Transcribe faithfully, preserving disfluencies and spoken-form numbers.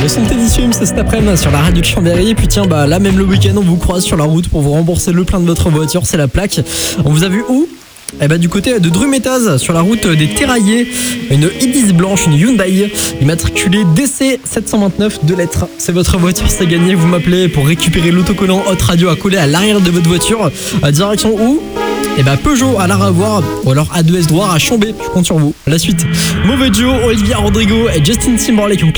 son Tennisium cet après-midi sur la radio de Chambéry. Et puis tiens, bah là même le week-end, on vous croise sur la route pour vous rembourser le plein de votre voiture. C'est la plaque. On vous a vu où ? Eh ben, du côté de Drumétaz, sur la route des Terraillés, une Ibis blanche, une Hyundai, immatriculée D C sept cent vingt-neuf, deux lettres. C'est votre voiture, c'est gagné. Vous m'appelez pour récupérer l'autocollant Hot Radio à coller à l'arrière de votre voiture. À direction où ? Eh ben Peugeot à l'Aravoir ou alors A deux S droit à Chambé. Je compte sur vous. La suite, mauvais duo, Olivia Rodrigo et Justin Timberlake.